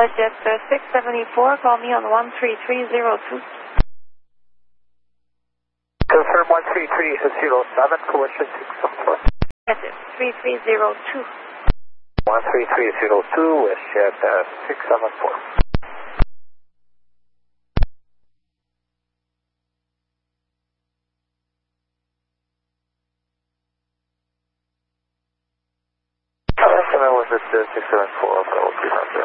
WestJet 674, call me on 13302. Confirm 13307 for WestJet 674. Yes, it's 3302. 13302, WestJet 674. Was it 674,